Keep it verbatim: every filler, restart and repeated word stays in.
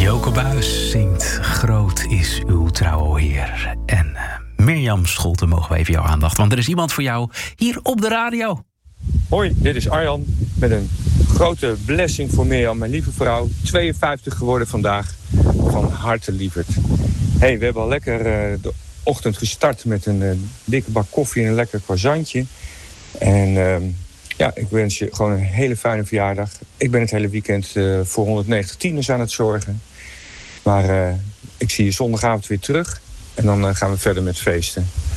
Joke Buijs zingt Groot is uw trouwe Heer. En uh, Mirjam Scholten, mogen we even jouw aandacht. Want er is iemand voor jou hier op de radio. Hoi, dit is Arjan met een grote blessing voor Mirjam, mijn lieve vrouw. tweeënvijftig geworden vandaag. Van harte lieverd. Hey, we hebben al lekker uh, de ochtend gestart met een uh, dikke bak koffie en een lekker croissantje. En uh, ja, ik wens je gewoon een hele fijne verjaardag. Ik ben het hele weekend uh, voor honderdnegentig tieners aan het zorgen. Maar uh, ik zie je zondagavond weer terug. En dan uh, gaan we verder met feesten.